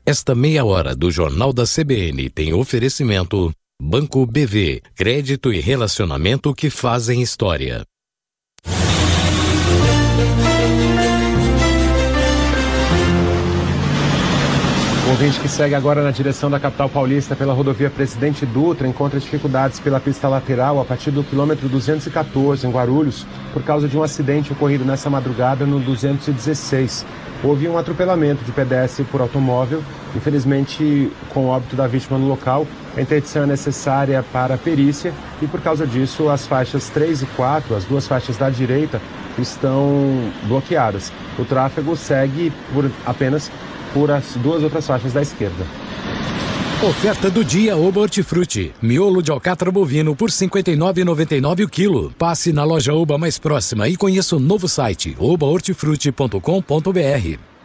Esta meia hora do Jornal da CBN tem oferecimento Banco BV, crédito e relacionamento que fazem história. O ouvinte que segue agora na direção da capital paulista pela rodovia Presidente Dutra encontra dificuldades pela pista lateral a partir do quilômetro 214 em Guarulhos por causa de um acidente ocorrido nessa madrugada no 216. Houve um atropelamento de pedestre por automóvel, infelizmente com o óbito da vítima no local. A interdição é necessária para a perícia e por causa disso as faixas 3 e 4, as duas faixas da direita, estão bloqueadas. O tráfego segue apenas por as duas outras faixas da esquerda. Oferta do dia Oba Hortifruti. Miolo de alcatra bovino por R$ 59,99 o quilo. Passe na loja Oba mais próxima e conheça o novo site obahortifruti.com.br.